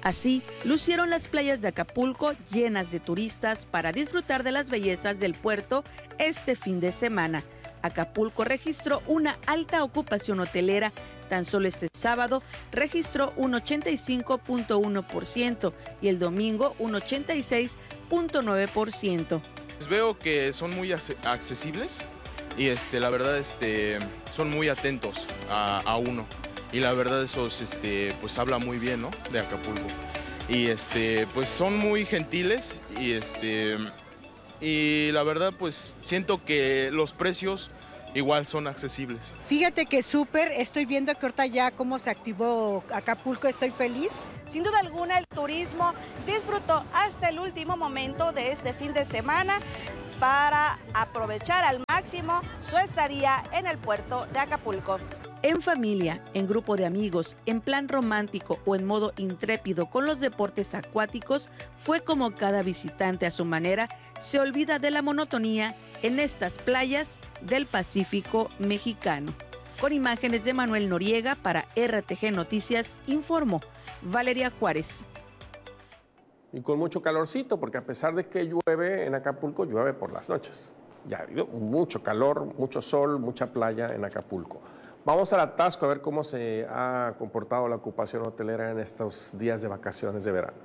Así, lucieron las playas de Acapulco llenas de turistas para disfrutar de las bellezas del puerto este fin de semana. Acapulco registró una alta ocupación hotelera. Tan solo este sábado registró un 85.1% y el domingo un 86.9%. Veo que son muy accesibles y la verdad son muy atentos a uno. Y la verdad eso pues habla muy bien, ¿no?, de Acapulco. Y pues son muy gentiles y la verdad pues siento que los precios igual son accesibles. Fíjate que súper, estoy viendo que ahorita ya cómo se activó Acapulco, estoy feliz. Sin duda alguna el turismo disfrutó hasta el último momento de este fin de semana para aprovechar al máximo su estadía en el puerto de Acapulco. En familia, en grupo de amigos, en plan romántico o en modo intrépido con los deportes acuáticos, fue como cada visitante a su manera se olvida de la monotonía en estas playas del Pacífico mexicano. Con imágenes de Manuel Noriega para RTG Noticias, informó Valeria Juárez. Y con mucho calorcito, porque a pesar de que llueve en Acapulco, llueve por las noches. Ya ha habido mucho calor, mucho sol, mucha playa en Acapulco. Vamos al atasco a ver cómo se ha comportado la ocupación hotelera en estos días de vacaciones de verano.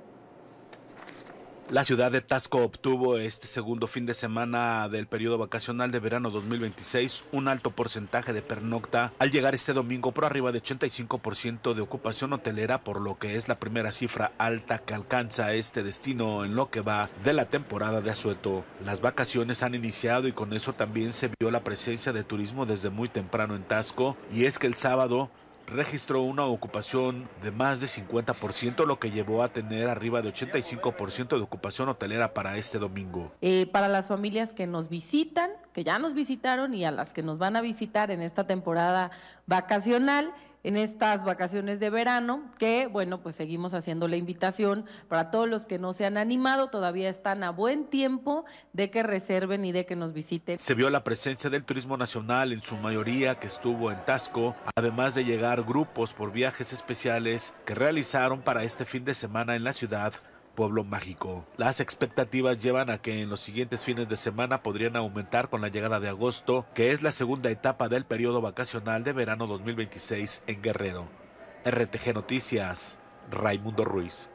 La ciudad de Taxco obtuvo este segundo fin de semana del periodo vacacional de verano 2026 un alto porcentaje de pernocta al llegar este domingo por arriba de 85% de ocupación hotelera, por lo que es la primera cifra alta que alcanza este destino en lo que va de la temporada de asueto. Las vacaciones han iniciado y con eso también se vio la presencia de turismo desde muy temprano en Taxco, y es que el sábado registró una ocupación de más de 50%, lo que llevó a tener arriba de 85% de ocupación hotelera para este domingo. Para las familias que nos visitan, que ya nos visitaron, y a las que nos van a visitar en esta temporada vacacional, en estas vacaciones de verano, que bueno, pues seguimos haciendo la invitación para todos los que no se han animado, todavía están a buen tiempo de que reserven y de que nos visiten. Se vio la presencia del turismo nacional, en su mayoría que estuvo en Taxco, además de llegar grupos por viajes especiales que realizaron para este fin de semana en la ciudad Pueblo Mágico. Las expectativas llevan a que en los siguientes fines de semana podrían aumentar con la llegada de agosto, que es la segunda etapa del periodo vacacional de verano 2026 en Guerrero. RTG Noticias, Raimundo Ruiz.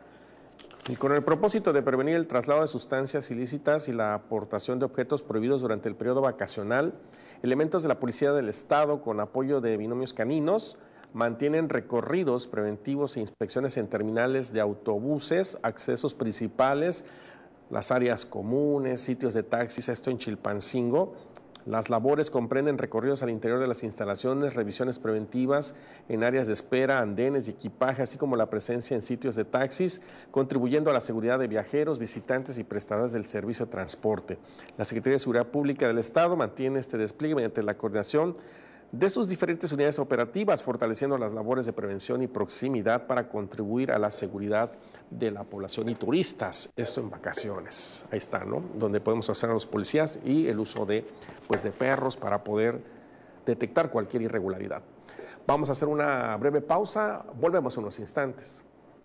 Y con el propósito de prevenir el traslado de sustancias ilícitas y la aportación de objetos prohibidos durante el periodo vacacional, elementos de la Policía del Estado, con apoyo de binomios caninos, mantienen recorridos preventivos e inspecciones en terminales de autobuses, accesos principales, las áreas comunes, sitios de taxis, esto en Chilpancingo. Las labores comprenden recorridos al interior de las instalaciones, revisiones preventivas en áreas de espera, andenes y equipaje, así como la presencia en sitios de taxis, contribuyendo a la seguridad de viajeros, visitantes y prestadores del servicio de transporte. La Secretaría de Seguridad Pública del Estado mantiene este despliegue mediante la coordinación de sus diferentes unidades operativas, fortaleciendo las labores de prevención y proximidad para contribuir a la seguridad de la población y turistas, esto en vacaciones. Ahí está, ¿no?, donde podemos usar a los policías y el uso de perros para poder detectar cualquier irregularidad. Vamos a hacer una breve pausa, volvemos en unos instantes.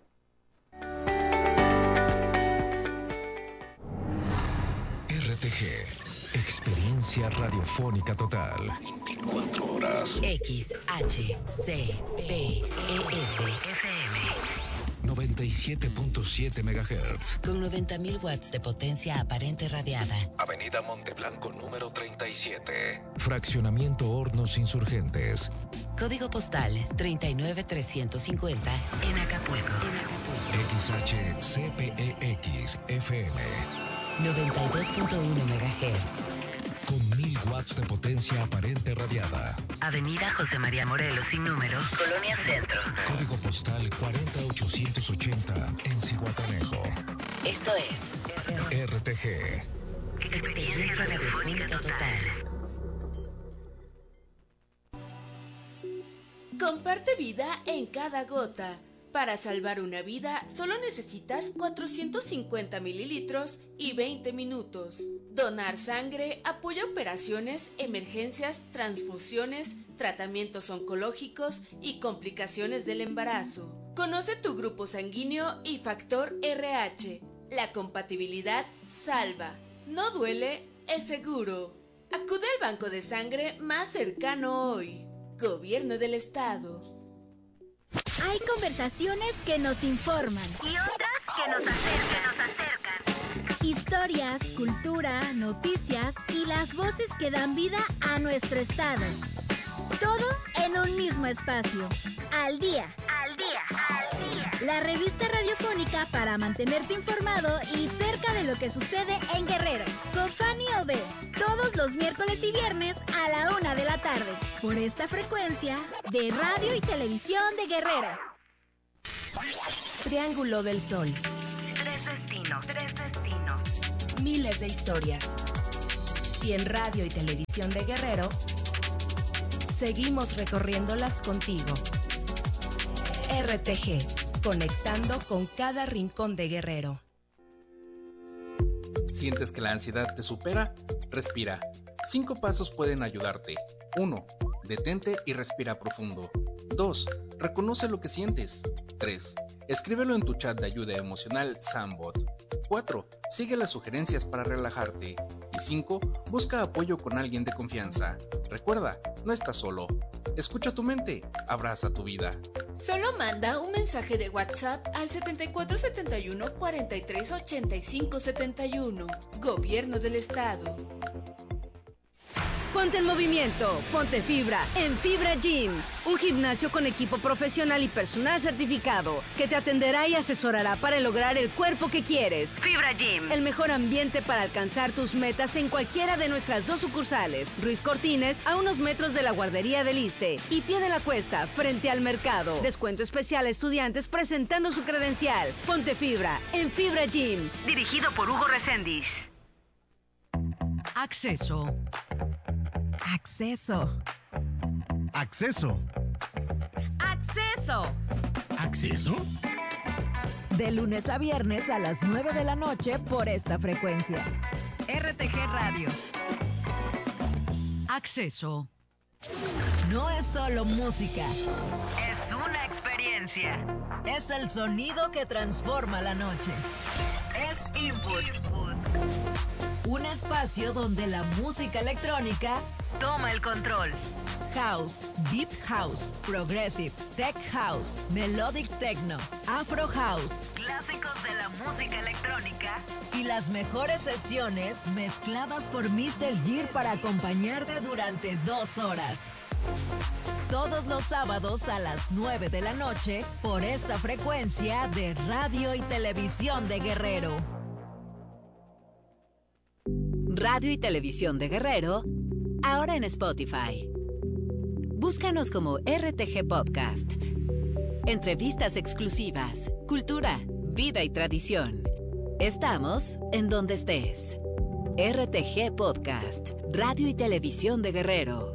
RTG, experiencia radiofónica total. 24 horas. XHCPES-FM 97.7 MHz. con 90,000 watts de potencia aparente radiada. Avenida Monteblanco número 37. Fraccionamiento Hornos Insurgentes. Código postal 39350 en Acapulco. XHCPEX-FM 92.1 MHz. Con 1000 watts de potencia aparente radiada. Avenida José María Morelos sin número, Colonia Centro. Código postal 40880 en Zihuatanejo. Esto es RTG. Experiencia radiofónica total. Comparte vida en cada gota. Para salvar una vida, solo necesitas 450 mililitros y 20 minutos. Donar sangre apoya operaciones, emergencias, transfusiones, tratamientos oncológicos y complicaciones del embarazo. Conoce tu grupo sanguíneo y factor RH. La compatibilidad salva. No duele, es seguro. Acude al banco de sangre más cercano hoy. Gobierno del Estado. Hay conversaciones que nos informan y otras que nos acercan. Historias, cultura, noticias y las voces que dan vida a nuestro estado. Todo en un mismo espacio. Al día. Al día. Al día. La revista radiofónica para mantenerte informado y cerca de lo que sucede en Guerrero. Con Fanny Ove. Todos los miércoles y viernes a la 1 de la tarde. Por esta frecuencia de Radio y Televisión de Guerrero. Triángulo del Sol. 3 destinos. Miles de historias. Y en Radio y Televisión de Guerrero, seguimos recorriéndolas contigo. RTG, conectando con cada rincón de Guerrero. ¿Sientes que la ansiedad te supera? Respira. 5 pasos pueden ayudarte. 1. Detente y respira profundo. 2. Reconoce lo que sientes. 3. Escríbelo en tu chat de ayuda emocional Sambot. 4. Sigue las sugerencias para relajarte. Y 5. Busca apoyo con alguien de confianza. Recuerda, no estás solo. Escucha tu mente, abraza tu vida. Solo manda un mensaje de WhatsApp al 7471 43 85 71. Gobierno del Estado. Ponte en movimiento, ponte fibra en Fibra Gym, un gimnasio con equipo profesional y personal certificado que te atenderá y asesorará para lograr el cuerpo que quieres. Fibra Gym, el mejor ambiente para alcanzar tus metas en cualquiera de nuestras 2 sucursales, Ruiz Cortines a unos metros de la guardería del Iste y Pie de la Cuesta frente al mercado. Descuento especial a estudiantes presentando su credencial. Ponte fibra en Fibra Gym. Dirigido por Hugo Reséndiz. Acceso. Acceso. Acceso. Acceso. ¿Acceso? De lunes a viernes a las 9 de la noche por esta frecuencia. RTG Radio. Acceso. No es solo música. Es una experiencia. Es el sonido que transforma la noche. Es Input. Un espacio donde la música electrónica toma el control. House, Deep House, Progressive, Tech House, Melodic Techno, Afro House, clásicos de la música electrónica y las mejores sesiones mezcladas por Mr. Gear para acompañarte durante 2 horas. Todos los sábados a las 9 de la noche por esta frecuencia de Radio y Televisión de Guerrero. Radio y Televisión de Guerrero, ahora en Spotify. Búscanos como RTG Podcast. Entrevistas exclusivas, cultura, vida y tradición. Estamos en donde estés. RTG Podcast, Radio y Televisión de Guerrero.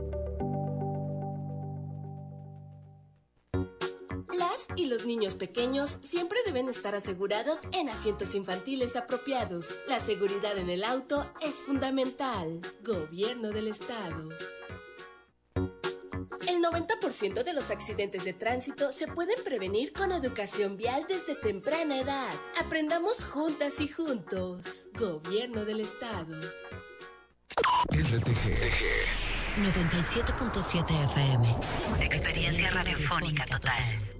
Las y los niños pequeños siempre deben estar asegurados en asientos infantiles apropiados. La seguridad en el auto es fundamental. Gobierno del Estado. El 90% de los accidentes de tránsito se pueden prevenir con educación vial desde temprana edad. Aprendamos juntas y juntos. Gobierno del Estado. RTG 97.7 FM. Experiencia radiofónica total.